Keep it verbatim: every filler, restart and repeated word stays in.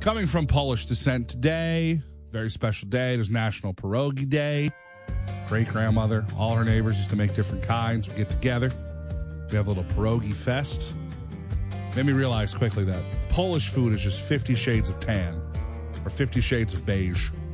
Coming from Polish descent today, very special day. There's National Pierogi Day. Great grandmother, all her neighbors used to make different kinds. We get together. We have a little pierogi fest. Made me realize quickly that Polish food is just fifty shades of tan or fifty shades of beige.